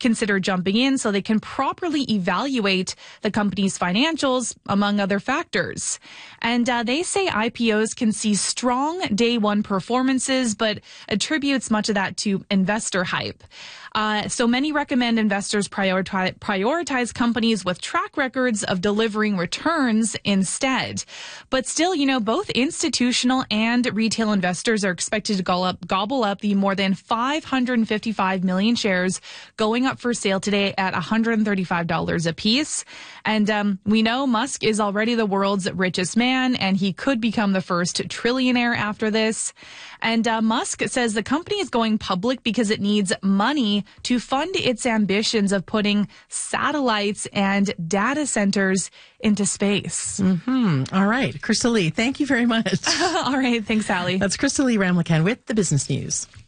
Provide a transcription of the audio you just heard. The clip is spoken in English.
consider jumping in so they can properly evaluate the company's financials, among other factors. And they say IPOs can see strong day one performances, but attributes much of that to investor hype. So many recommend investors prioritize companies with track records of delivering returns instead. But still, both institutional and retail investors are expected to gobble up the more than 555 million shares going up for sale today at $135 a piece. And we know Musk is already the world's richest man, and he could become the first trillionaire after this. And Musk says the company is going public because it needs money to fund its ambitions of putting satellites and data centers into space. All right. Crystal Lee, thank you very much. All right. Thanks, Allie. That's Crystal Lee Ramlakan with the Business News.